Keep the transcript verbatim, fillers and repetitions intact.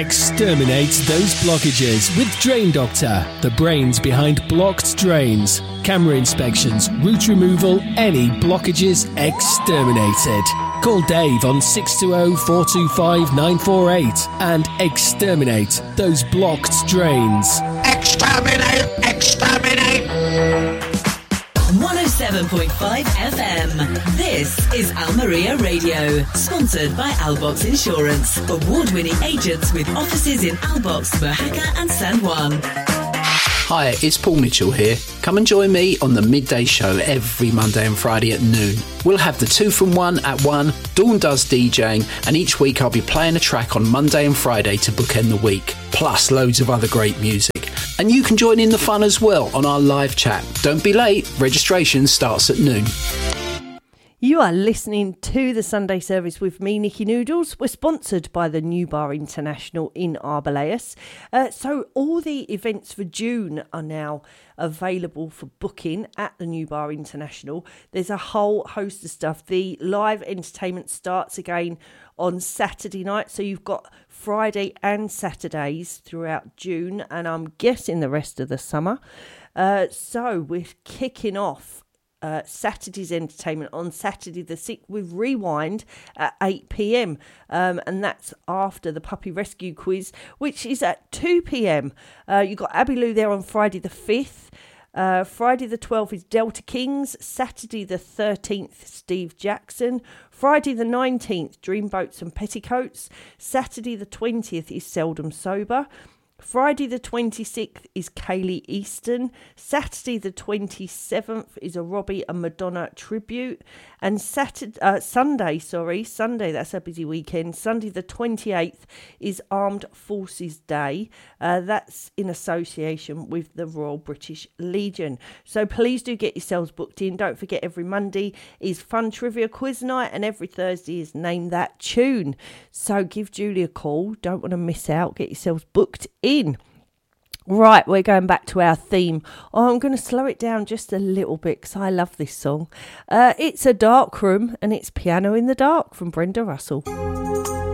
Exterminate those blockages with Drain Doctor, the brains behind blocked drains. Camera inspections, route removal, any blockages exterminated. Call Dave on six two zero, four two five, nine four eight and exterminate those blocked drains. Exterminate! Exterminate! one oh seven point five F M. This is Almeria Radio, sponsored by Albox Insurance, award-winning agents with offices in Albox, Mojaca and San Juan. Hi, it's Paul Mitchell here. Come and join me on the midday show every Monday and Friday at noon. We'll have the two from one at one, Dawn does DJing, and each week I'll be playing a track on Monday and Friday to bookend the week, plus loads of other great music. And you can join in the fun as well on our live chat. Don't be late, registration starts at noon. You are listening to the Sunday service with me, Nikki Noodles. We're sponsored by the New Bar International in Arboleus. Uh, so all the events for June are now available for booking at the New Bar International. There's a whole host of stuff. The live entertainment starts again on Saturday night. So you've got Friday and Saturdays throughout June, and I'm guessing the rest of the summer. Uh, so we're kicking off Uh, Saturday's entertainment on Saturday the sixth with Rewind at eight p.m. Um, and that's after the Puppy Rescue Quiz, which is at two p.m. Uh, you've got Abby Lou there on Friday the fifth. Uh, Friday the twelfth is Delta Kings. Saturday the thirteenth, Steve Jackson. Friday the nineteenth, Dreamboats and Petticoats. Saturday the twentieth is Seldom Sober. Friday the twenty-sixth is Kaylee Easton. Saturday the twenty-seventh is a Robbie and Madonna tribute. And Saturday, uh, Sunday, sorry, Sunday, that's a busy weekend. Sunday the twenty-eighth is Armed Forces Day. Uh, that's in association with the Royal British Legion. So please do get yourselves booked in. Don't forget, every Monday is Fun Trivia Quiz Night and every Thursday is Name That Tune. So give Julie a call. Don't want to miss out. Get yourselves booked in. In. Right, we're going back to our theme. Oh, I'm going to slow it down just a little bit because I love this song. Uh, it's A Dark Room and it's Piano in the Dark from Brenda Russell.